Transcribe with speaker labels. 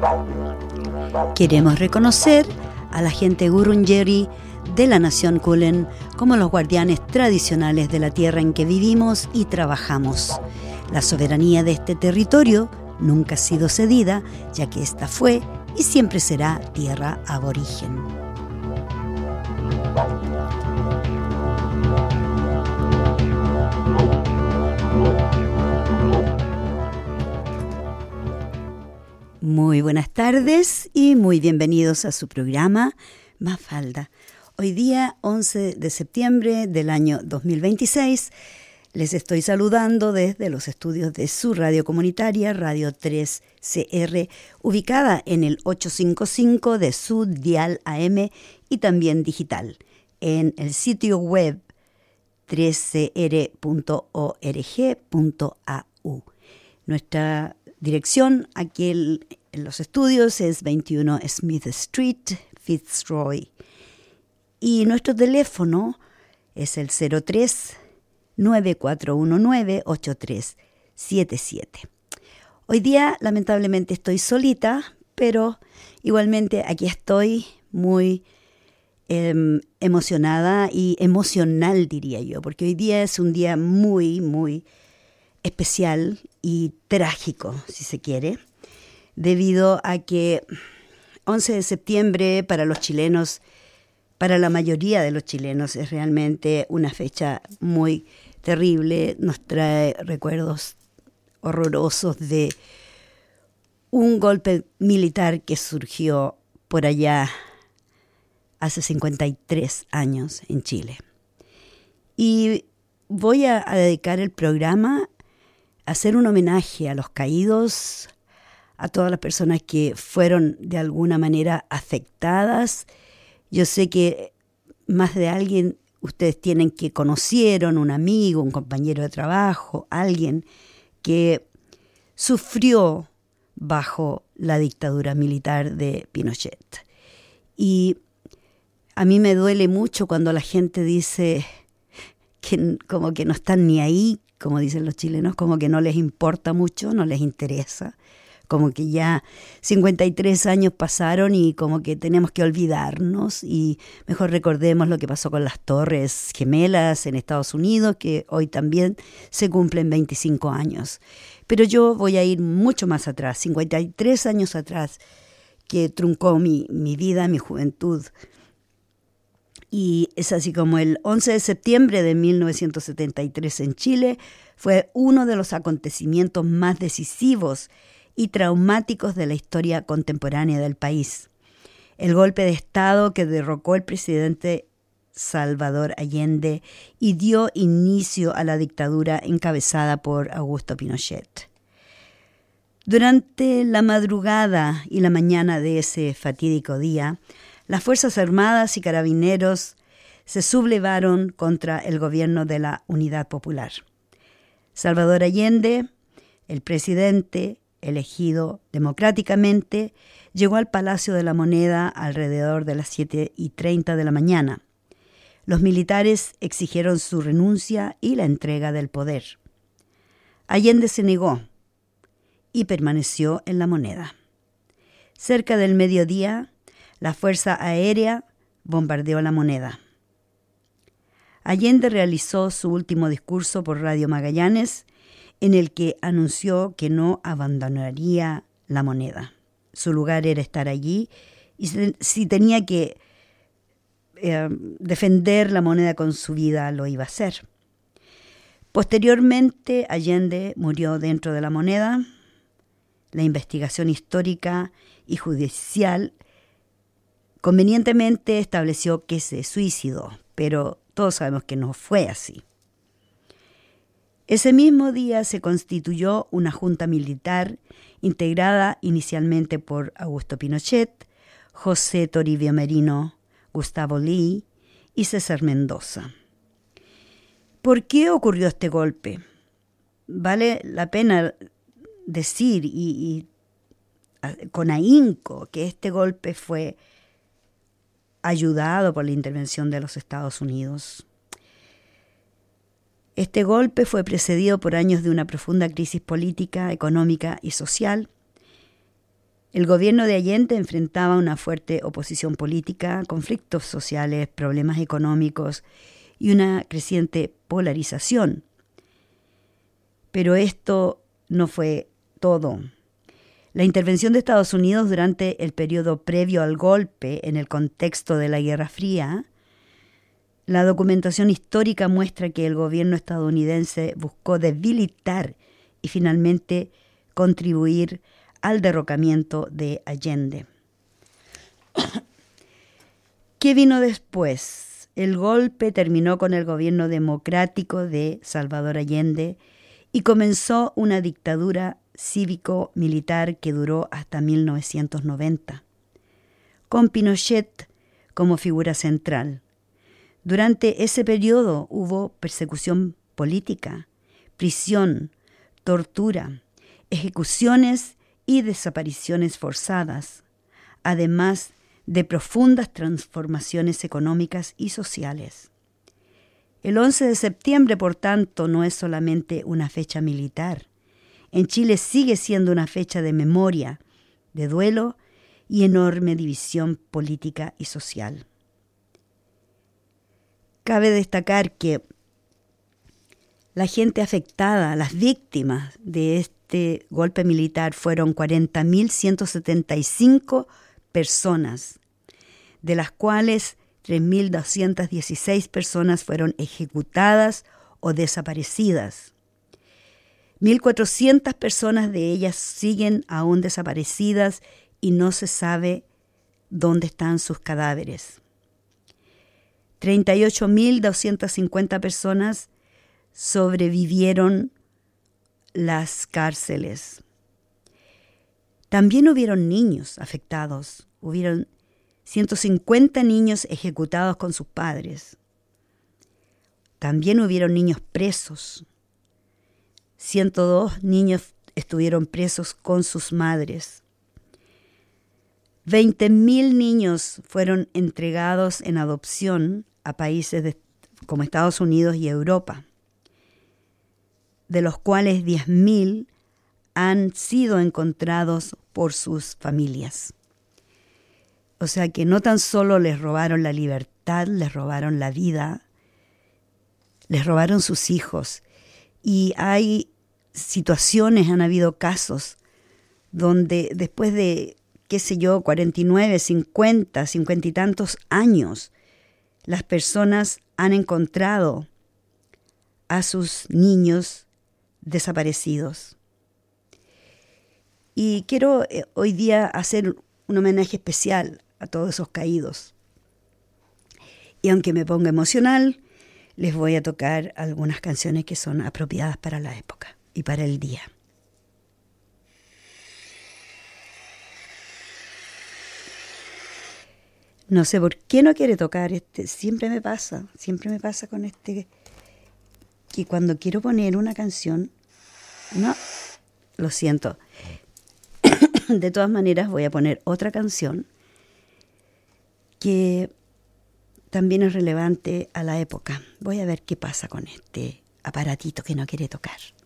Speaker 1: Queremos reconocer a la gente Wurundjeri de la nación Kulin como los guardianes tradicionales de la tierra en que vivimos y trabajamos. La soberanía de este territorio nunca ha sido cedida, ya que esta fue y siempre será tierra aborigen. Muy buenas tardes y muy bienvenidos a su programa Mafalda. Hoy día 11 de septiembre del año 2026 les estoy saludando desde los estudios de su radio comunitaria, Radio 3CR, ubicada en el 855 de su dial AM y también digital, en el sitio web 3cr.org.au. Nuestra dirección aquí en los estudios es 21 Smith Street, Fitzroy. Y nuestro teléfono es el 03-9419-8377. Hoy día, lamentablemente, estoy solita, pero igualmente aquí estoy muy emocionada y emocional, diría yo, porque hoy día es un día muy, muy especial y trágico, si se quiere, debido a que 11 de septiembre para los chilenos, para la mayoría de los chilenos, es realmente una fecha muy terrible. Nos trae recuerdos horrorosos de un golpe militar que surgió por allá hace 53 años en Chile. Y voy a dedicar el programa a hacer un homenaje a los caídos, a todas las personas que fueron de alguna manera afectadas. Yo sé que más de alguien ustedes tienen que conocieron, un amigo, un compañero de trabajo, alguien que sufrió bajo la dictadura militar de Pinochet. Y a mí me duele mucho cuando la gente dice que como que no están ni ahí, como dicen los chilenos, como que no les importa mucho, no les interesa. Como que ya 53 años pasaron y como que tenemos que olvidarnos y mejor recordemos lo que pasó con las Torres Gemelas en Estados Unidos, que hoy también se cumplen 25 años. Pero yo voy a ir mucho más atrás, 53 años atrás, que truncó mi vida, mi juventud. Y es así como el 11 de septiembre de 1973 en Chile fue uno de los acontecimientos más decisivos y traumáticos de la historia contemporánea del país. El golpe de Estado que derrocó al presidente Salvador Allende y dio inicio a la dictadura encabezada por Augusto Pinochet. Durante la madrugada y la mañana de ese fatídico día, las Fuerzas Armadas y Carabineros se sublevaron contra el gobierno de la Unidad Popular. Salvador Allende, el presidente elegido democráticamente, llegó al Palacio de la Moneda alrededor de las 7:30 de la mañana. Los militares exigieron su renuncia y la entrega del poder. Allende se negó y permaneció en la Moneda. Cerca del mediodía, la Fuerza Aérea bombardeó la Moneda. Allende realizó su último discurso por Radio Magallanes, en el que anunció que no abandonaría la Moneda. Su lugar era estar allí y si tenía que defender la Moneda con su vida, lo iba a hacer. Posteriormente, Allende murió dentro de la Moneda. La investigación histórica y judicial convenientemente estableció que se suicidó, pero todos sabemos que no fue así. Ese mismo día se constituyó una junta militar integrada inicialmente por Augusto Pinochet, José Toribio Merino, Gustavo Lee y César Mendoza. ¿Por qué ocurrió este golpe? Vale la pena decir y con ahínco que este golpe fue ayudado por la intervención de los Estados Unidos. Este golpe fue precedido por años de una profunda crisis política, económica y social, El gobierno de Allende enfrentaba una fuerte oposición política, conflictos sociales, problemas económicos y una creciente polarización. Pero esto no fue todo. La intervención de Estados Unidos durante el periodo previo al golpe, en el contexto de la Guerra Fría, la documentación histórica muestra que el gobierno estadounidense buscó debilitar y finalmente contribuir al derrocamiento de Allende. ¿Qué vino después? El golpe terminó con el gobierno democrático de Salvador Allende y comenzó una dictadura cívico-militar que duró hasta 1990, con Pinochet como figura central. Durante ese periodo hubo persecución política, prisión, tortura, ejecuciones y desapariciones forzadas, además de profundas transformaciones económicas y sociales. El 11 de septiembre, por tanto, no es solamente una fecha militar. En Chile sigue siendo una fecha de memoria, de duelo y enorme división política y social. Cabe destacar que la gente afectada, las víctimas de este golpe militar fueron 40.175 personas, de las cuales 3.216 personas fueron ejecutadas o desaparecidas. 1.400 personas de ellas siguen aún desaparecidas y no se sabe dónde están sus cadáveres. 38.250 personas sobrevivieron las cárceles. También hubieron niños afectados. Hubieron 150 niños ejecutados con sus padres. También hubieron niños presos. 102 niños estuvieron presos con sus madres. 20.000 niños fueron entregados en adopción a países como Estados Unidos y Europa, de los cuales 10.000 han sido encontrados por sus familias. O sea que no tan solo les robaron la libertad, les robaron la vida, les robaron sus hijos. Y hay situaciones, han habido casos donde después de, 49, 50 y tantos años, las personas han encontrado a sus niños desaparecidos. Y quiero hoy día hacer un homenaje especial a todos esos caídos. Y aunque me ponga emocional, les voy a tocar algunas canciones que son apropiadas para la época y para el día. No sé por qué no quiere tocar siempre me pasa con que cuando quiero poner una canción, no, lo siento. De todas maneras voy a poner otra canción que también es relevante a la época. Voy a ver qué pasa con este aparatito que no quiere tocar.